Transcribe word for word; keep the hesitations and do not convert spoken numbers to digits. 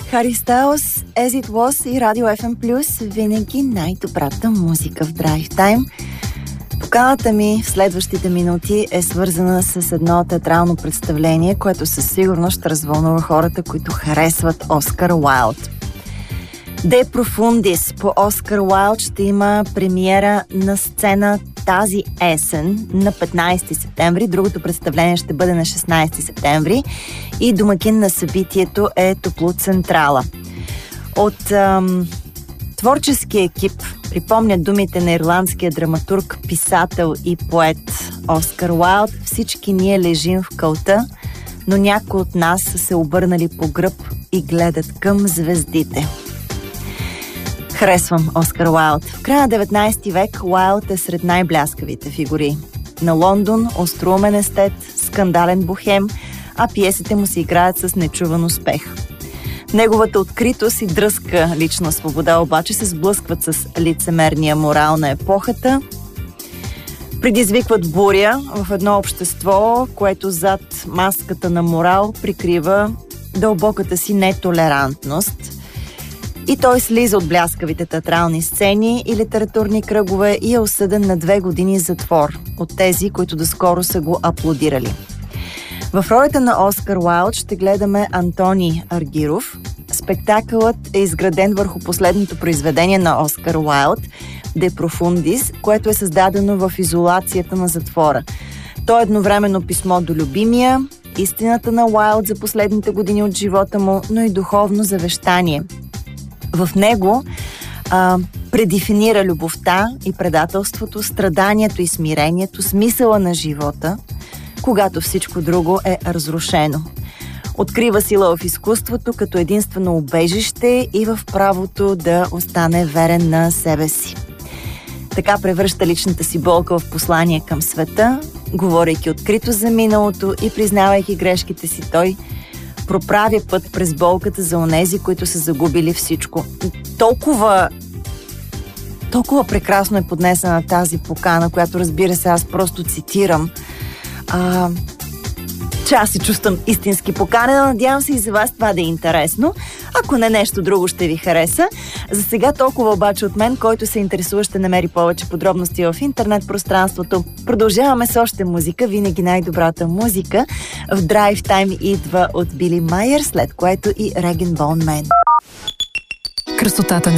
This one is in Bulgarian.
Хари Стайлс, As It Was и Радио Еф Ем Плюс, винаги най-добрата музика в Drive Time. Поканата ми в следващите минути е свързана с едно театрално представление, което със сигурност ще развълнува хората, които харесват Оскар Уайлд. De Profundis по Оскар Уайлд ще има премиера на сцена тази есен на петнайсети септември. Другото представление ще бъде на шестнайсети септември и домакин на събитието е Топло Централа. От ам, творческия екип припомнят думите на ирландския драматург, писател и поет Оскар Уайлд: всички ние лежим в кълта, но някои от нас са се обърнали по гръб и гледат към звездите. Харесвам Оскар Уайлд. В края на деветнайсети век Уайлд е сред най-бляскавите фигури на Лондон, остроумен естет, скандален бохем, а пиесите му се играят с нечуван успех. Неговата откритост и дръзка лична свобода обаче се сблъскват с лицемерния морал на епохата, предизвикват буря в едно общество, което зад маската на морал прикрива дълбоката си нетолерантност. И той слиза от бляскавите театрални сцени и литературни кръгове и е осъден на две години затвор от тези, които доскоро са го аплодирали. В ролята на Оскар Уайлд ще гледаме Антони Аргиров. Спектакълът е изграден върху последното произведение на Оскар Уайлд, De Profundis, което е създадено в изолацията на затвора. То е едновременно писмо до любимия, истината на Уайлд за последните години от живота му, но и духовно завещание. В него а, предефинира любовта и предателството, страданието и смирението, смисъла на живота, когато всичко друго е разрушено. Открива сила в изкуството като единствено убежище и в правото да остане верен на себе си. Така превръща личната си болка в послание към света, говорейки открито за миналото и признавайки грешките си, той проправя път през болката за онези, които са загубили всичко. Толкова, толкова прекрасно е поднесена тази покана, която, разбира се, аз просто цитирам, а, че аз се чувствам истински поканена. Надявам се и за вас това да е интересно. Ако не нещо друго, ще ви хареса. За сега толкова обаче от мен, който се интересува, ще намери повече подробности в интернет пространството. Продължаваме с още музика, винаги най-добрата музика. В Drive Time идва от Били Майер, след което и Реген Боун Мен. Красотата